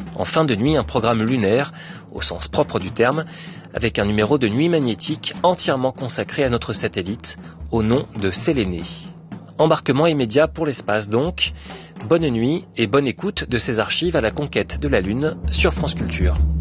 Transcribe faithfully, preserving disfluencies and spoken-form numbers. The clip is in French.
En fin de nuit, un programme lunaire, au sens propre du terme, avec un numéro de nuit magnétique entièrement consacré à notre satellite, au nom de Séléné. Embarquement immédiat pour l'espace donc. Bonne nuit et bonne écoute de ces archives à la conquête de la Lune sur France Culture.